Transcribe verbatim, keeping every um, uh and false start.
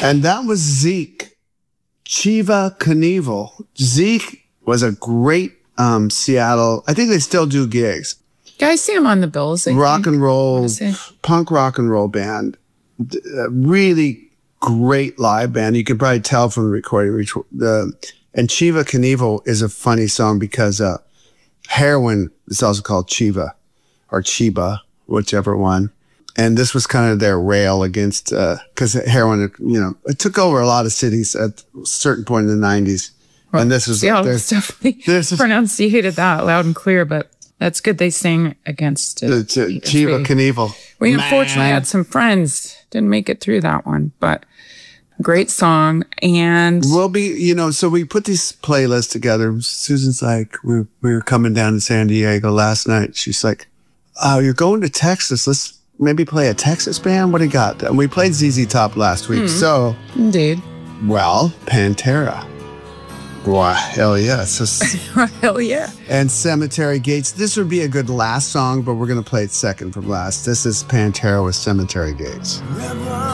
And that was Zeke. Chiva Knievel. Zeke was a great um, Seattle. I think they still do gigs. Yeah, I see him on the bills. I rock think. and roll, punk rock and roll band. A really great live band. You could probably tell from the recording. The and Chiva Knievel is a funny song because uh, heroin is also called Chiva or Chiba, whichever one. And this was kind of their rail against, because uh, heroin, you know, it took over a lot of cities at a certain point in the nineties. Well, and this was, yeah, definitely pronunciated that loud and clear, but that's good they sing against it. It's, uh, Chiva Knievel. We unfortunately had some friends, didn't make it through that one, but great song. And we'll be, you know, so we put these playlists together. Susan's like, we, we were coming down to San Diego last night. She's like, oh, you're going to Texas. Let's maybe play a Texas band. What do you got? And we played Z Z Top last week. Mm, so, indeed. Well, Pantera. Wow, hell yeah. So, hell yeah. And Cemetery Gates. This would be a good last song, but we're going to play it second from last. This is Pantera with Cemetery Gates.